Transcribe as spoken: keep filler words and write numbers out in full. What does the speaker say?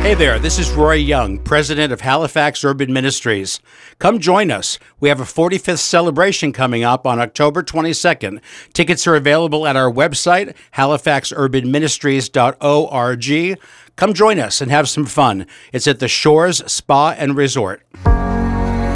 Hey there, this is Roy Young, president of Halifax Urban Ministries. Come join us. We have a forty-fifth celebration coming up on October twenty-second. Tickets are available at our website, halifax urban ministries dot org. Come join us and have some fun. It's at the Shores Spa and Resort.